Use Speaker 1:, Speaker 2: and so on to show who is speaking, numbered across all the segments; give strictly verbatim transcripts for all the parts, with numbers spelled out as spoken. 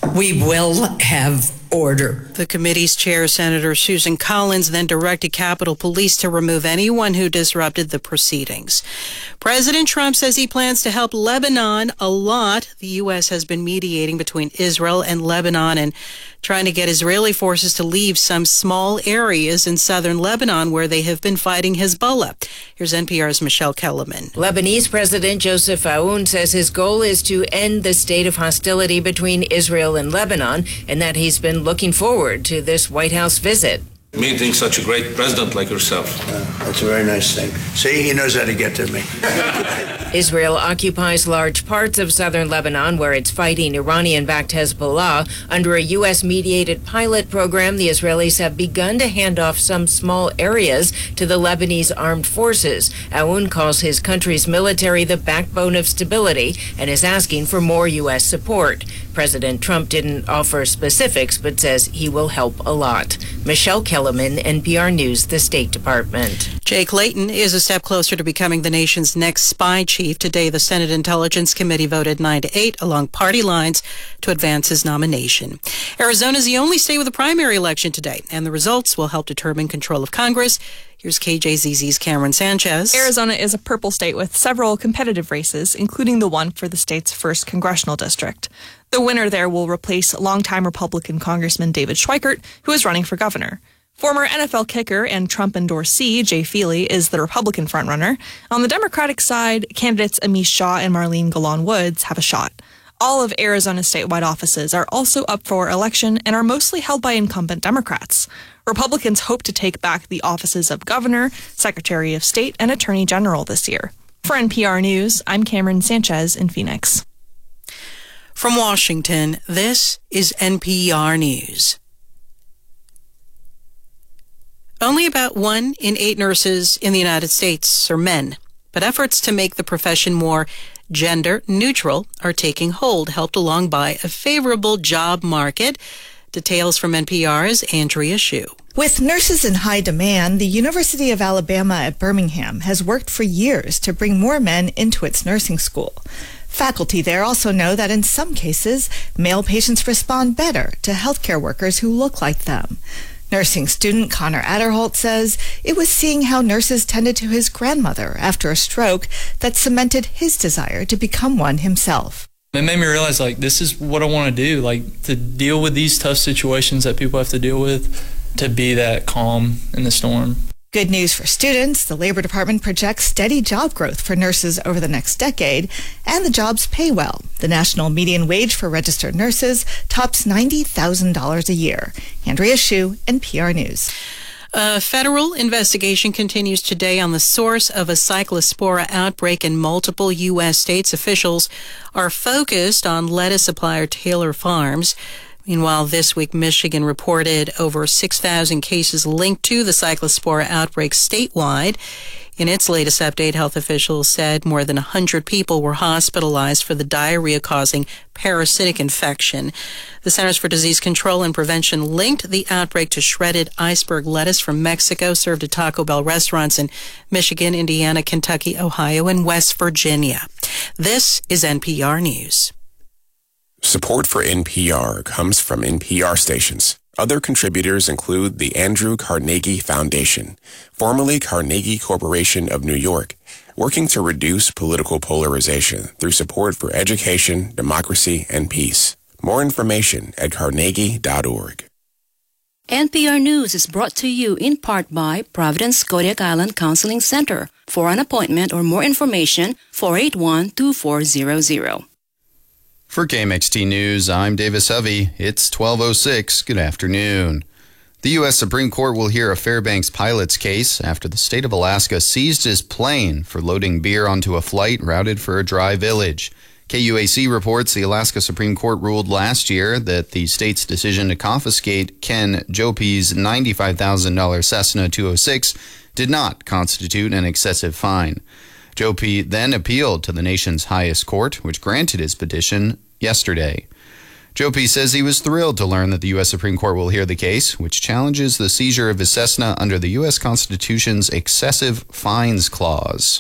Speaker 1: we will have order.
Speaker 2: The committee's chair, Senator Susan Collins, then directed Capitol Police to remove anyone who disrupted the proceedings. President Trump says he plans to help Lebanon a lot. The U S has been mediating between Israel and Lebanon and trying to get Israeli forces to leave some small areas in southern Lebanon where they have been fighting Hezbollah. Here's N P R's Michelle Kellerman.
Speaker 3: Lebanese President Joseph Aoun says his goal is to end the state of hostility between Israel and Lebanon, and that he's been looking forward to this White House visit.
Speaker 4: Meeting such a great president like yourself.
Speaker 5: Uh, that's a very nice thing. See, he knows how to get to me.
Speaker 3: Israel occupies large parts of southern Lebanon where it's fighting Iranian-backed Hezbollah. Under a U S-mediated pilot program, the Israelis have begun to hand off some small areas to the Lebanese armed forces. Aoun calls his country's military the backbone of stability and is asking for more U S support. President Trump didn't offer specifics but says he will help a lot. Michelle Kellerman, N P R News, the State Department.
Speaker 2: Jake Layton is a step closer to becoming the nation's next spy chief. Today, the Senate Intelligence Committee voted nine to eight along party lines to advance his nomination. Arizona is the only state with a primary election today, and the results will help determine control of Congress. Here's K J Z Z's Cameron Sanchez.
Speaker 6: Arizona is a purple state with several competitive races, including the one for the state's first congressional district. The winner there will replace longtime Republican Congressman David Schweikert, who is running for governor. Former N F L kicker and Trump endorsee Jay Feely is the Republican frontrunner. On the Democratic side, candidates Amish Shaw and Marlene Golan Woods have a shot. All of Arizona's statewide offices are also up for election and are mostly held by incumbent Democrats. Republicans hope to take back the offices of Governor, Secretary of State, and Attorney General this year. For N P R News, I'm Cameron Sanchez in Phoenix.
Speaker 2: From Washington, this is N P R News. Only about one in eight nurses in the United States are men, but efforts to make the profession more gender neutral are taking hold, helped along by a favorable job market. Details from N P R's Andrea Hsu.
Speaker 7: With nurses in high demand, the University of Alabama at Birmingham has worked for years to bring more men into its nursing school. Faculty there also know that in some cases, male patients respond better to healthcare workers who look like them. Nursing student Connor Adderholt says it was seeing how nurses tended to his grandmother after a stroke that cemented his desire to become one himself.
Speaker 8: It made me realize, like, this is what I want to do, like, to deal with these tough situations that people have to deal with, to be that calm in the storm.
Speaker 7: Good news for students. The Labor Department projects steady job growth for nurses over the next decade, and the jobs pay well. The national median wage for registered nurses tops ninety thousand dollars a year. Andrea Hsu, N P R News.
Speaker 2: A federal investigation continues today on the source of a cyclospora outbreak in multiple U S states. Officials are focused on lettuce supplier Taylor Farms. Meanwhile, this week, Michigan reported over six thousand cases linked to the cyclospora outbreak statewide. In its latest update, health officials said more than one hundred people were hospitalized for the diarrhea-causing parasitic infection. The Centers for Disease Control and Prevention linked the outbreak to shredded iceberg lettuce from Mexico served at Taco Bell restaurants in Michigan, Indiana, Kentucky, Ohio, and West Virginia. This is N P R News.
Speaker 9: Support for N P R comes from N P R stations. Other contributors include the Andrew Carnegie Foundation, formerly Carnegie Corporation of New York, working to reduce political polarization through support for education, democracy, and peace. More information at carnegie dot org.
Speaker 10: N P R News is brought to you in part by Providence Kodiak Island Counseling Center. For an appointment or more information, four eight one, two four zero zero.
Speaker 11: For K M X T News, I'm Davis Hovey. It's twelve oh six. Good afternoon. The U S Supreme Court will hear a Fairbanks pilot's case after the state of Alaska seized his plane for loading beer onto a flight routed for a dry village. K U A C reports the Alaska Supreme Court ruled last year that the state's decision to confiscate Ken Jope's ninety-five thousand dollars Cessna two oh six did not constitute an excessive fine. Jope then appealed to the nation's highest court, which granted his petition yesterday. Jope says he was thrilled to learn that the U S Supreme Court will hear the case, which challenges the seizure of his Cessna under the U S Constitution's excessive fines clause.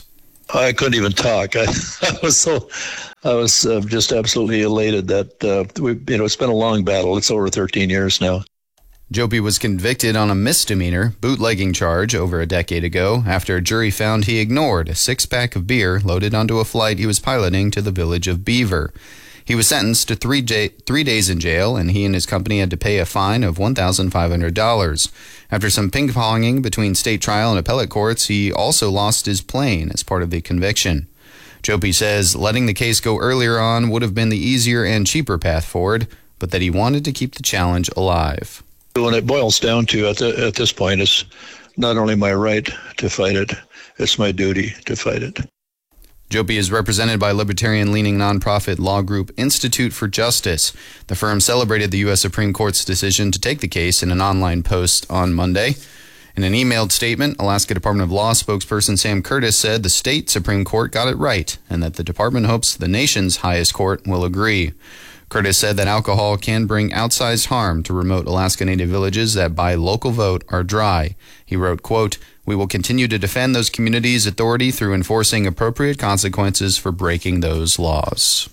Speaker 12: I couldn't even talk. I, I was so, I was uh, just absolutely elated that uh, we, you know, it's been a long battle. It's over thirteen years now.
Speaker 11: Jopi was convicted on a misdemeanor bootlegging charge over a decade ago after a jury found he ignored a six-pack of beer loaded onto a flight he was piloting to the village of Beaver. He was sentenced to three, day, three days in jail, and he and his company had to pay a fine of one thousand five hundred dollars. After some ping-ponging between state trial and appellate courts, he also lost his plane as part of the conviction. Jopi says letting the case go earlier on would have been the easier and cheaper path forward, but that he wanted to keep the challenge alive.
Speaker 12: When it boils down to, at, the, at this point, it's not only my right to fight it, it's my duty to fight it.
Speaker 11: Jopi is represented by libertarian-leaning nonprofit law group Institute for Justice. The firm celebrated the U S Supreme Court's decision to take the case in an online post on Monday. In an emailed statement, Alaska Department of Law spokesperson Sam Curtis said the state Supreme Court got it right and that the department hopes the nation's highest court will agree. Curtis said that alcohol can bring outsized harm to remote Alaska Native villages that by local vote are dry. He wrote, quote, "We will continue to defend those communities' authority through enforcing appropriate consequences for breaking those laws."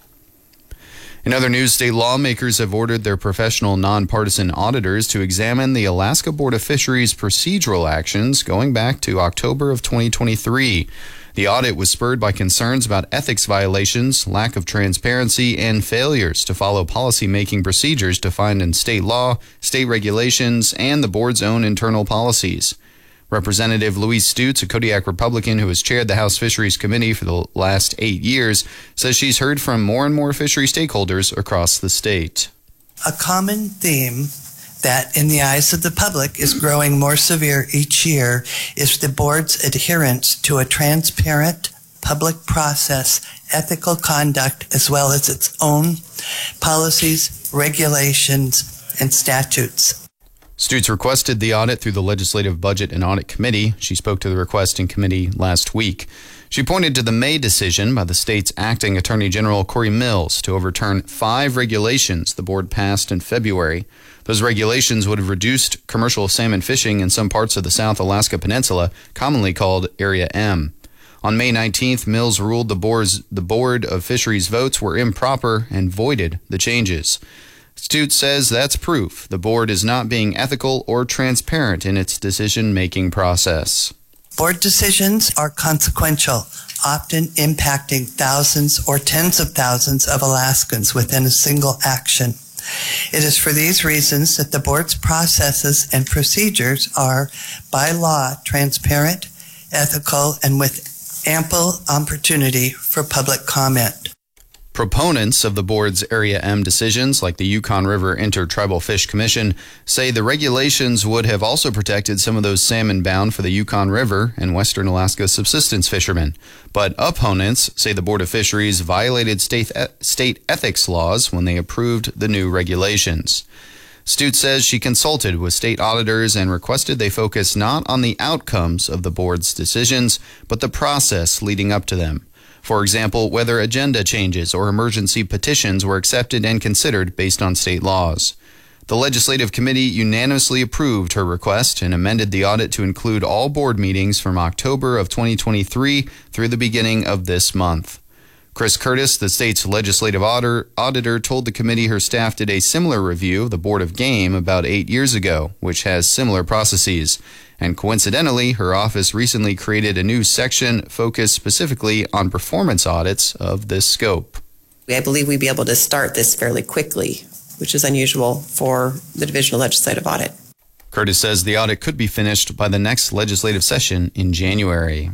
Speaker 11: In other news, state lawmakers have ordered their professional nonpartisan auditors to examine the Alaska Board of Fisheries procedural actions going back to October of twenty twenty-three. The audit was spurred by concerns about ethics violations, lack of transparency, and failures to follow policy-making procedures defined in state law, state regulations, and the board's own internal policies. Representative Louise Stutes, a Kodiak Republican who has chaired the House Fisheries Committee for the last eight years, says she's heard from more and more fishery stakeholders across the state.
Speaker 13: A common theme that, in the eyes of the public, is growing more severe each year is the board's adherence to a transparent public process, ethical conduct, as well as its own policies, regulations, and statutes.
Speaker 11: Stutes requested the audit through the Legislative Budget and Audit Committee. She spoke to the request in committee last week. She pointed to the May decision by the state's acting Attorney General Corey Mills to overturn five regulations the board passed in February. Those regulations would have reduced commercial salmon fishing in some parts of the South Alaska Peninsula, commonly called Area M. On May nineteenth, Mills ruled the board's, the Board of Fisheries votes were improper and voided the changes. Stutes says that's proof the board is not being ethical or transparent in its decision-making process.
Speaker 13: Board decisions are consequential, often impacting thousands or tens of thousands of Alaskans within a single action. It is for these reasons that the board's processes and procedures are, by law, transparent, ethical, and with ample opportunity for public comment.
Speaker 11: Proponents of the board's Area M decisions, like the Yukon River Intertribal Fish Commission, say the regulations would have also protected some of those salmon bound for the Yukon River and Western Alaska subsistence fishermen. But opponents say the Board of Fisheries violated state, state ethics laws when they approved the new regulations. Stutes says she consulted with state auditors and requested they focus not on the outcomes of the board's decisions, but the process leading up to them. For example, whether agenda changes or emergency petitions were accepted and considered based on state laws. The Legislative Committee unanimously approved her request and amended the audit to include all board meetings from October of twenty twenty-three through the beginning of this month. Chris Curtis, the state's legislative auditor, auditor, told the committee her staff did a similar review of the Board of Game about eight years ago, which has similar processes. And coincidentally, her office recently created a new section focused specifically on performance audits of this scope.
Speaker 14: I believe we'd be able to start this fairly quickly, which is unusual for the Division of Legislative Audit.
Speaker 11: Curtis says the audit could be finished by the next legislative session in January.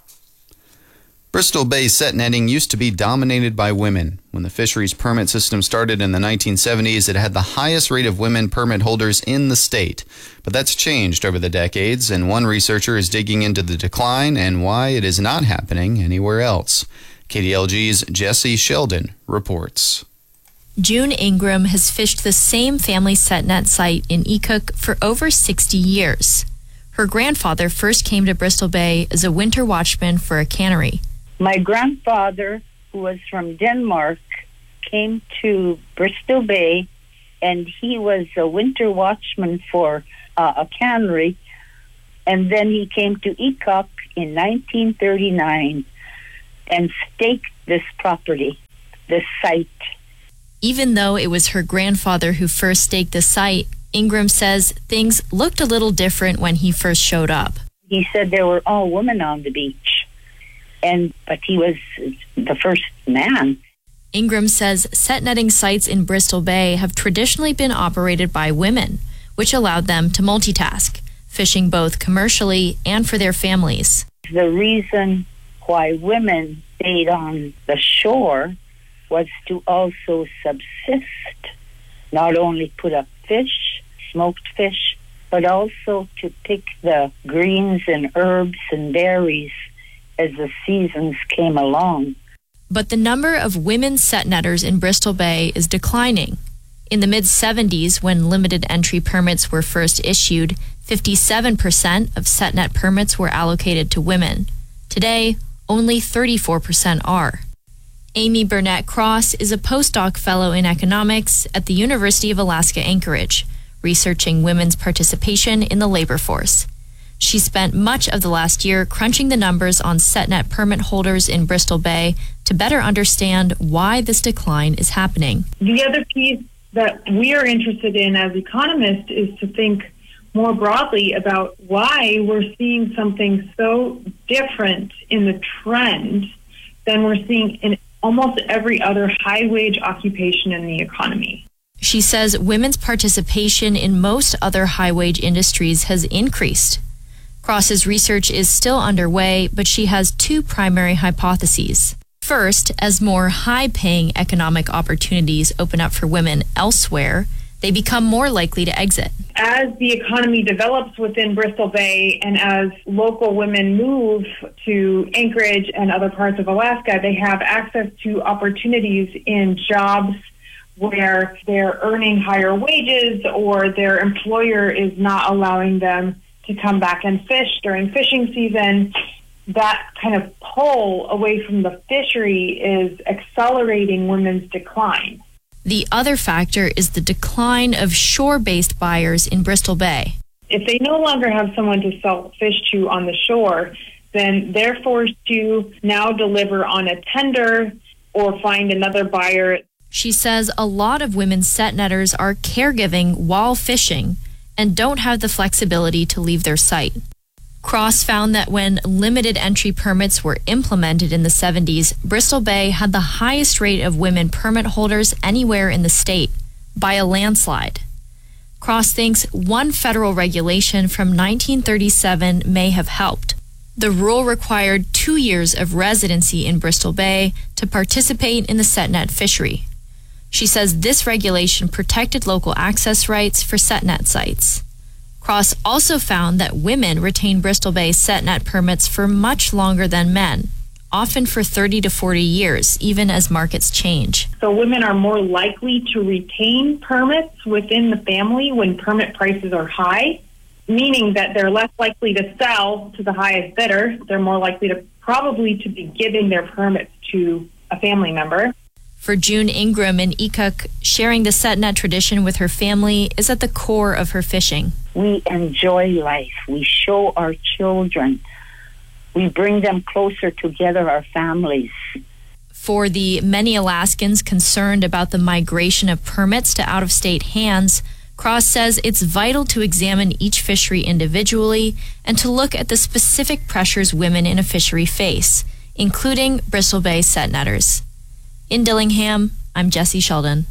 Speaker 11: Bristol Bay set netting used to be dominated by women. When the fisheries permit system started in the nineteen seventies, it had the highest rate of women permit holders in the state. But that's changed over the decades, and one researcher is digging into the decline and why it is not happening anywhere else. K D L G's Jesse Sheldon reports.
Speaker 15: June Ingram has fished the same family set net site in Ekook for over sixty years. Her grandfather first came to Bristol Bay as a winter watchman for a cannery.
Speaker 16: My grandfather, who was from Denmark, came to Bristol Bay, and he was a winter watchman for uh, a cannery, and then he came to Ekook in nineteen thirty-nine and staked this property, this site.
Speaker 15: Even though it was her grandfather who first staked the site, Ingram says things looked a little different when he first showed up.
Speaker 16: He said there were all women on the beach, and but he was the first man.
Speaker 15: Ingram says set netting sites in Bristol Bay have traditionally been operated by women, which allowed them to multitask, fishing both commercially and for their families.
Speaker 16: The reason why women stayed on the shore was to also subsist, not only put up fish, smoked fish, but also to pick the greens and herbs and berries as the seasons came along.
Speaker 15: But the number of women set netters in Bristol Bay is declining. In the mid seventies, when limited entry permits were first issued, fifty-seven percent of set net permits were allocated to women. Today, only thirty-four percent are. Amy Burnett Cross is a postdoc fellow in economics at the University of Alaska Anchorage, researching women's participation in the labor force. She spent much of the last year crunching the numbers on SetNet permit holders in Bristol Bay to better understand why this decline is happening.
Speaker 17: The other piece that we are interested in as economists is to think more broadly about why we're seeing something so different in the trend than we're seeing in almost every other high-wage occupation in the economy.
Speaker 15: She says women's participation in most other high-wage industries has increased. Cross's research is still underway, but she has two primary hypotheses. First, as more high-paying economic opportunities open up for women elsewhere, they become more likely to exit.
Speaker 17: As the economy develops within Bristol Bay and as local women move to Anchorage and other parts of Alaska, they have access to opportunities in jobs where they're earning higher wages or their employer is not allowing them to come back and fish during fishing season. That kind of pull away from the fishery is accelerating women's decline.
Speaker 15: The other factor is the decline of shore-based buyers in Bristol Bay.
Speaker 17: If they no longer have someone to sell fish to on the shore, then they're forced to now deliver on a tender or find another buyer.
Speaker 15: She says a lot of women set netters are caregiving while fishing and don't have the flexibility to leave their site. Cross found that when limited entry permits were implemented in the seventies, Bristol Bay had the highest rate of women permit holders anywhere in the state, by a landslide. Cross thinks one federal regulation from nineteen thirty-seven may have helped. The rule required two years of residency in Bristol Bay to participate in the setnet fishery. She says this regulation protected local access rights for setnet sites. Cross also found that women retain Bristol Bay setnet permits for much longer than men, often for thirty to forty years, even as markets change.
Speaker 17: So women are more likely to retain permits within the family when permit prices are high, meaning that they're less likely to sell to the highest bidder. They're more likely to probably to be giving their permits to a family member.
Speaker 15: For June Ingram in Ekuk, sharing the setnet tradition with her family is at the core of her fishing.
Speaker 16: We enjoy life. We show our children. We bring them closer together, our families.
Speaker 15: For the many Alaskans concerned about the migration of permits to out-of-state hands, Cross says it's vital to examine each fishery individually and to look at the specific pressures women in a fishery face, including Bristol Bay setnetters. In Dillingham, I'm Jesse Sheldon.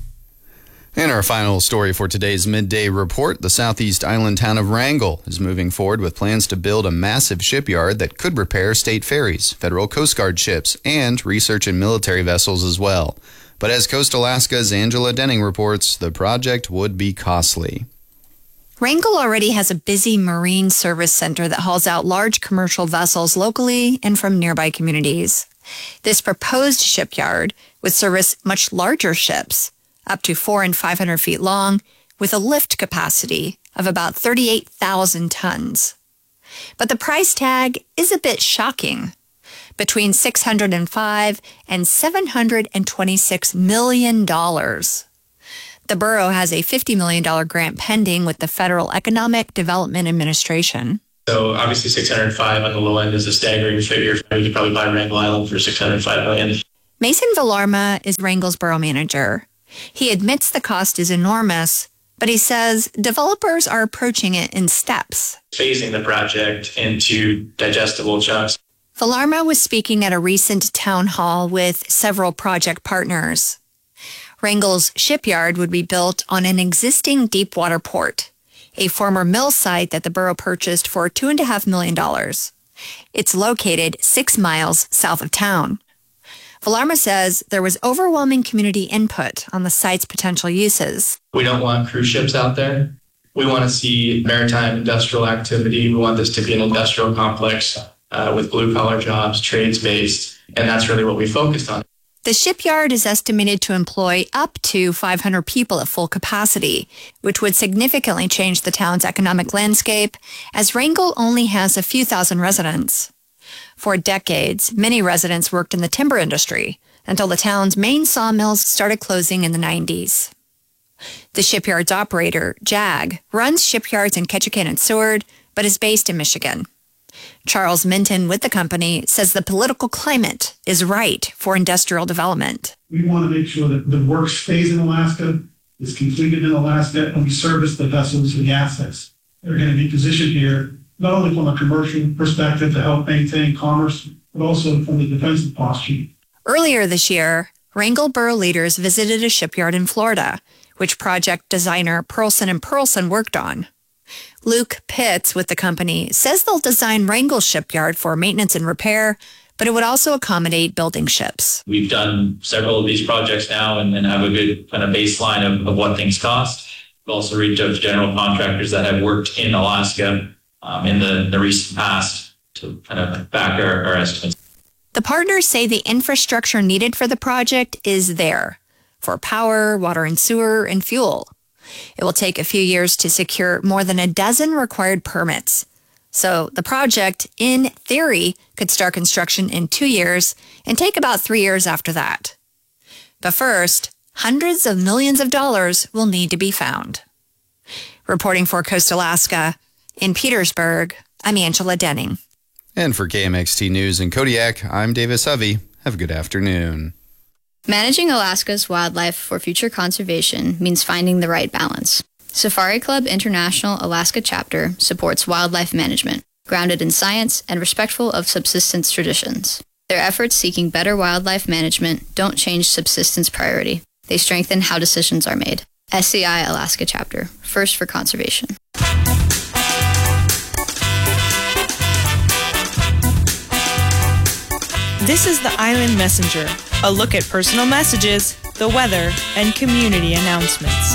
Speaker 11: And our final story for today's midday report, the southeast island town of Wrangell is moving forward with plans to build a massive shipyard that could repair state ferries, federal Coast Guard ships, and research and military vessels as well. But as Coast Alaska's Angela Denning reports, the project would be costly.
Speaker 18: Wrangell already has a busy marine service center that hauls out large commercial vessels locally and from nearby communities. This proposed shipyard would service much larger ships, up to four and five hundred feet long, with a lift capacity of about thirty-eight thousand tons. But the price tag is a bit shocking, between six hundred five and seven hundred twenty-six million dollars. The borough has a fifty million dollars grant pending with the Federal Economic Development Administration.
Speaker 19: So obviously six hundred five on the low end is a staggering figure. We could probably buy Wrangell Island for six hundred five million dollars.
Speaker 18: Mason Villarma is Wrangell's borough manager. He admits the cost is enormous, but he says developers are approaching it in steps.
Speaker 19: Phasing the project into digestible chunks.
Speaker 18: Villarma was speaking at a recent town hall with several project partners. Wrangell's shipyard would be built on an existing deepwater port, a former mill site that the borough purchased for two point five million dollars. It's located six miles south of town. Villarma says there was overwhelming community input on the site's potential uses.
Speaker 19: We don't want cruise ships out there. We want to see maritime industrial activity. We want this to be an industrial complex uh, with blue-collar jobs, trades-based, and that's really what we focused on.
Speaker 18: The shipyard is estimated to employ up to five hundred people at full capacity, which would significantly change the town's economic landscape, as Wrangell only has a few thousand residents. For decades, many residents worked in the timber industry until the town's main sawmills started closing in the nineties. The shipyard's operator, JAG, runs shipyards in Ketchikan and Seward, but is based in Michigan. Charles Minton with the company says the political climate is right for industrial development.
Speaker 20: We want to make sure that the work stays in Alaska, is completed in Alaska, and we service the vessels and the assets that are going to be positioned here, not only from a commercial perspective to help maintain commerce, but also from the defensive posture.
Speaker 18: Earlier this year, Wrangell borough leaders visited a shipyard in Florida, which project designer Pearlson and Pearlson worked on. Luke Pitts with the company says they'll design Wrangell shipyard for maintenance and repair, but it would also accommodate building ships.
Speaker 19: We've done several of these projects now and, and have a good kind of baseline of, of what things cost. We've also reached out to general contractors that have worked in Alaska um, in the, the recent past to kind of back our, our estimates.
Speaker 18: The partners say the infrastructure needed for the project is there for power, water and sewer, and fuel. It will take a few years to secure more than a dozen required permits. So the project, in theory, could start construction in two years and take about three years after that. But first, hundreds of millions of dollars will need to be found. Reporting for Coast Alaska, in Petersburg, I'm Angela Denning.
Speaker 11: And for K M X T News in Kodiak, I'm Davis Hovey. Have a good afternoon.
Speaker 21: Managing Alaska's wildlife for future conservation means finding the right balance. Safari Club International Alaska Chapter supports wildlife management, grounded in science and respectful of subsistence traditions. Their efforts seeking better wildlife management don't change subsistence priority. They strengthen how decisions are made. S C I Alaska Chapter, first for conservation.
Speaker 22: This is the Island Messenger, a look at personal messages, the weather, and community announcements.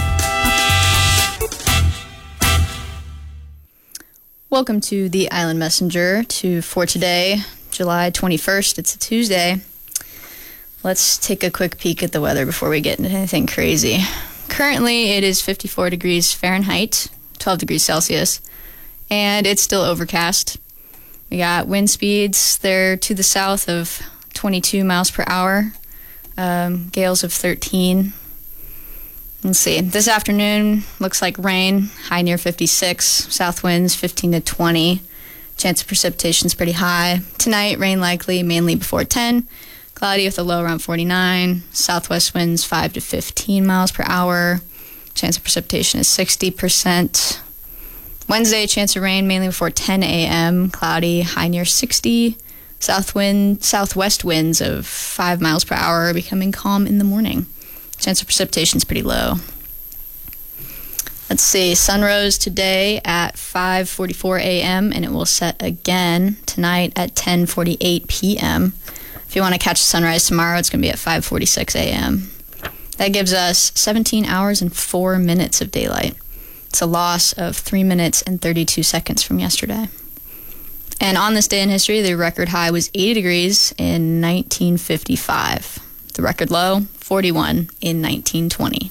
Speaker 21: Welcome to the Island Messenger to for today, July twenty-first. It's a Tuesday. Let's take a quick peek at the weather before we get into anything crazy. Currently, it is fifty-four degrees Fahrenheit, twelve degrees Celsius, and it's still overcast. We got wind speeds there to the south of twenty-two miles per hour, um, gales of thirteen. Let's see, this afternoon looks like rain, high near fifty-six, south winds fifteen to twenty. Chance of precipitation is pretty high. Tonight, rain likely mainly before ten, cloudy with a low around forty-nine, southwest winds five to fifteen miles per hour. Chance of precipitation is sixty percent. Wednesday, chance of rain mainly before ten a.m., cloudy, high near sixty. South wind, southwest winds of five miles per hour, becoming calm in the morning. Chance of precipitation is pretty low. Let's see, sun rose today at five forty-four a.m., and it will set again tonight at ten forty-eight p.m. If you want to catch sunrise tomorrow, it's going to be at five forty-six a.m. That gives us seventeen hours and four minutes of daylight. It's a loss of three minutes and thirty-two seconds from yesterday. And on this day in history, the record high was eighty degrees in nineteen fifty-five. The record low, forty-one in nineteen twenty.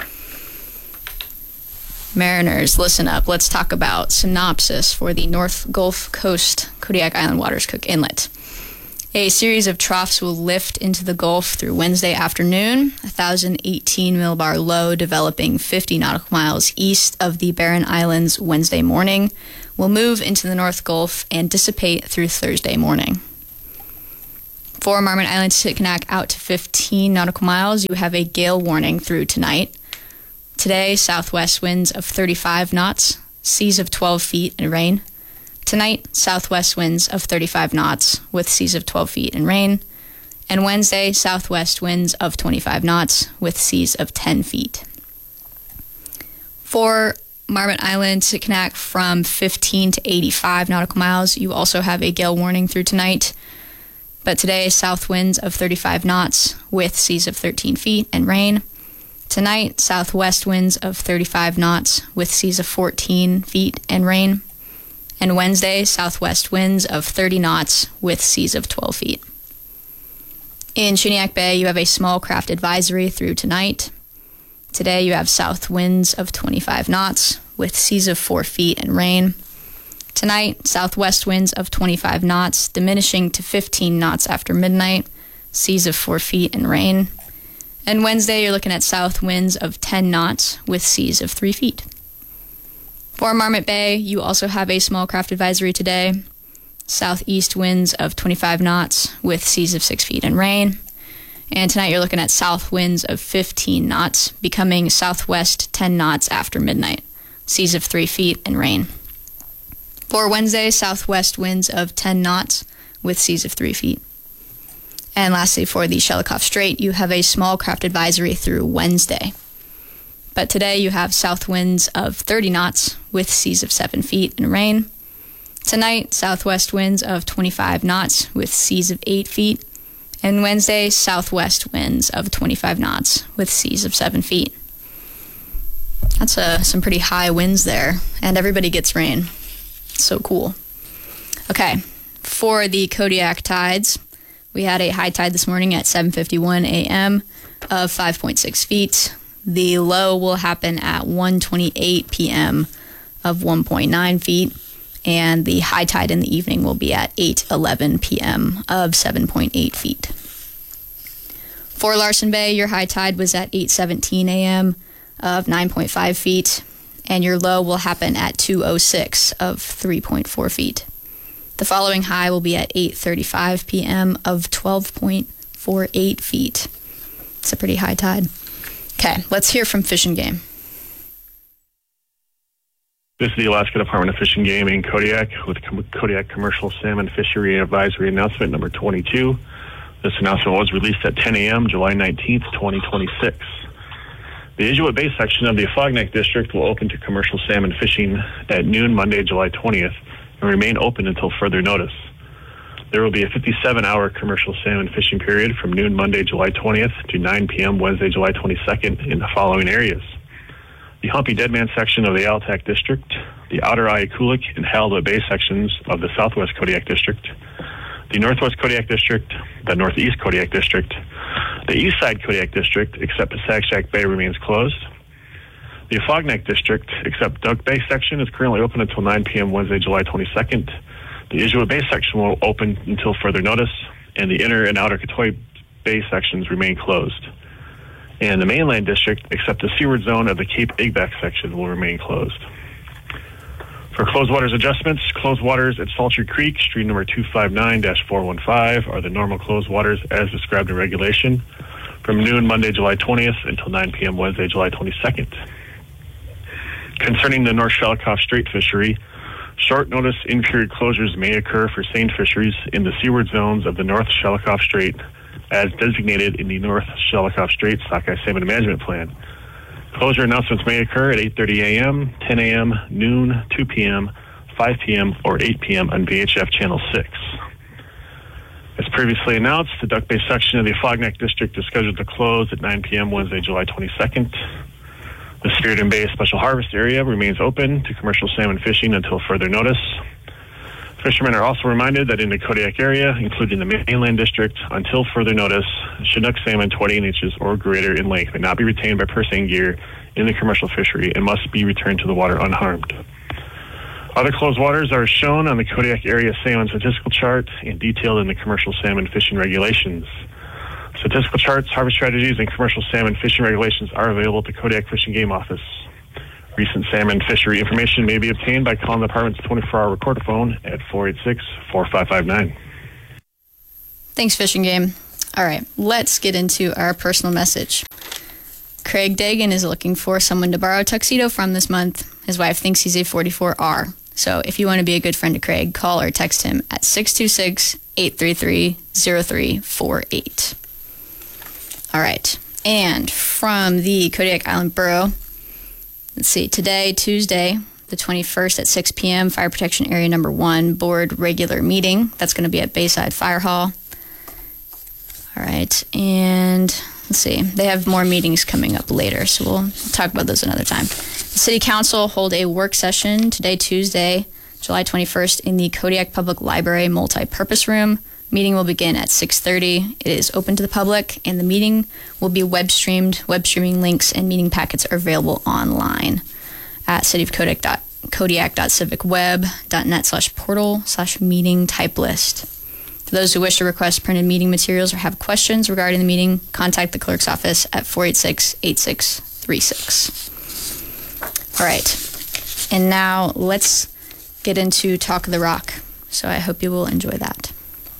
Speaker 21: Mariners, listen up. Let's talk about synopsis for the North Gulf Coast Kodiak Island Waters Cook Inlet. A series of troughs will lift into the Gulf through Wednesday afternoon, one thousand eighteen millibar low developing fifty nautical miles east of the Barren Islands Wednesday morning will move into the North Gulf and dissipate through Thursday morning. For Marmot Island to Sitkinak out to fifteen nautical miles, you have a gale warning through tonight. Today, southwest winds of thirty-five knots, seas of twelve feet and rain. Tonight, southwest winds of thirty-five knots with seas of twelve feet and rain. And Wednesday, southwest winds of twenty-five knots with seas of ten feet. For Marmot Island to Sitkinak from fifteen to eighty-five nautical miles, you also have a gale warning through tonight. But today, south winds of thirty-five knots with seas of thirteen feet and rain. Tonight, southwest winds of thirty-five knots with seas of fourteen feet and rain. And Wednesday, southwest winds of thirty knots with seas of twelve feet. In Chuniac Bay, you have a small craft advisory through tonight. Today, you have south winds of twenty-five knots with seas of four feet and rain. Tonight, southwest winds of twenty-five knots, diminishing to fifteen knots after midnight, seas of four feet and rain. And Wednesday, you're looking at south winds of ten knots with seas of three feet. For Marmot Bay, you also have a small craft advisory today. Southeast winds of twenty-five knots with seas of six feet and rain. And tonight you're looking at south winds of fifteen knots, becoming southwest ten knots after midnight. Seas of three feet and rain. For Wednesday, southwest winds of ten knots with seas of three feet. And lastly, for the Shelikof Strait, you have a small craft advisory through Wednesday. But today you have south winds of thirty knots with seas of seven feet and rain. Tonight, southwest winds of twenty-five knots with seas of eight feet. And Wednesday, southwest winds of twenty-five knots with seas of seven feet. That's uh, some pretty high winds there, and everybody gets rain. So cool. Okay, for the Kodiak tides, we had a high tide this morning at seven fifty-one a.m. of five point six feet. The low will happen at one twenty-eight p.m. of one point nine feet, and the high tide in the evening will be at eight eleven p.m. of seven point eight feet. For Larsen Bay, your high tide was at eight seventeen a.m. of nine point five feet, and your low will happen at two oh six of three point four feet. The following high will be at eight thirty-five p.m. of twelve point four eight feet. It's a pretty high tide. Okay, let's hear from Fish and Game.
Speaker 1: This is the Alaska Department of Fish and Game in Kodiak with Kodiak Commercial Salmon Fishery Advisory Announcement number twenty-two. This announcement was released at ten a.m. July nineteenth, twenty twenty-six. The Inuit Bay section of the Afognak District will open to commercial salmon fishing at noon Monday, July twentieth, and remain open until further notice. There will be a fifty-seven hour commercial salmon fishing period from noon Monday, July twentieth to nine p.m. Wednesday, July twenty-second in the following areas: the Humpy Deadman section of the Altak District, the Outer Ayakoulik and Halibut Bay sections of the Southwest Kodiak District, the Northwest Kodiak District, the Northeast Kodiak District, the East Side Kodiak District, except Pasakshak Bay remains closed. The Afognak District, except Duck Bay section, is currently open until nine p.m. Wednesday, July twenty-second. The Inuit Bay section will open until further notice, and the Inner and Outer Katoi Bay sections remain closed. And the Mainland District, except the seaward zone of the Cape Igback section, will remain closed. For closed waters adjustments, closed waters at Salter Creek, stream number two five nine dash four one five, are the normal closed waters as described in regulation from noon Monday, July twentieth until nine p.m. Wednesday, July twenty-second. Concerning the North Shelikof Strait fishery, short notice in-period closures may occur for seine fisheries in the seaward zones of the North Shelikof Strait as designated in the North Shelikof Strait Sockeye Salmon Management Plan. Closure announcements may occur at eight thirty a.m., ten a.m., noon, two p.m., five p.m., or eight p.m. on V H F Channel six. As previously announced, the Duck Bay section of the Afognak District is scheduled to close at nine p.m. Wednesday, July twenty-second. The Spiriton Bay Special Harvest Area remains open to commercial salmon fishing until further notice. Fishermen are also reminded that in the Kodiak area, including the Mainland District, until further notice, Chinook salmon twenty-eight inches or greater in length may not be retained by purse seine gear in the commercial fishery and must be returned to the water unharmed. Other closed waters are shown on the Kodiak Area Salmon Statistical Chart and detailed in the Commercial Salmon Fishing Regulations. Statistical charts, harvest strategies, and commercial salmon fishing regulations are available at the Kodiak Fish and Game Office. Recent salmon fishery information may be obtained by calling the department's twenty-four hour recorder phone at four eight six, four five five nine.
Speaker 21: Thanks, Fish and Game. All right, let's get into our personal message. Craig Dagan is looking for someone to borrow a tuxedo from this month. His wife thinks he's a forty-four R. So if you want to be a good friend to Craig, call or text him at six two six, eight three three, zero three four eight. All right, and from the Kodiak Island Borough, let's see, today, Tuesday, the twenty-first at six p.m., Fire Protection Area Number one Board regular meeting. That's going to be at Bayside Fire Hall. All right, and let's see, they have more meetings coming up later, so we'll talk about those another time. The City Council hold a work session today, Tuesday, July twenty-first, in the Kodiak Public Library Multi-Purpose Room. Meeting will begin at six thirty. It is open to the public, and the meeting will be web-streamed. Web streaming links and meeting packets are available online at cityofkodiak.kodiak.civicweb.net slash portal slash meeting type list. For those who wish to request printed meeting materials or have questions regarding the meeting, contact the clerk's office at four eight six, eight six three six. All right, and now let's get into Talk of the Rock. So I hope you will enjoy that.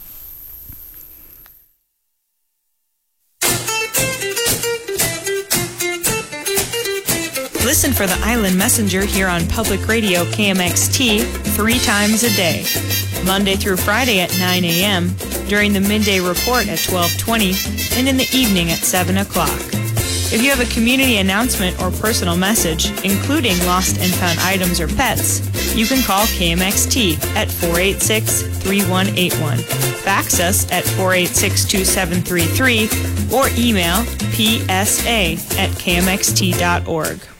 Speaker 22: Listen for the Island Messenger here on Public Radio K M X T three times a day, Monday through Friday at nine a.m., during the midday report at twelve twenty, and in the evening at seven o'clock. If you have a community announcement or personal message, including lost and found items or pets, you can call K M X T at four eight six, three one eight one, fax us at four eight six, two seven three three, or email p s a at k m x t dot org.